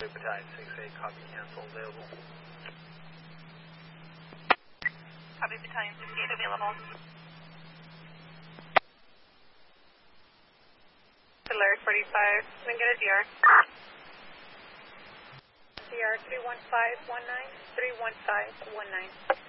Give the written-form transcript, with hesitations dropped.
Battalion 6A, copy, cancel, available. Copy, Battalion 68 available. Alert 45, then get a DR. DR 31519, 31519.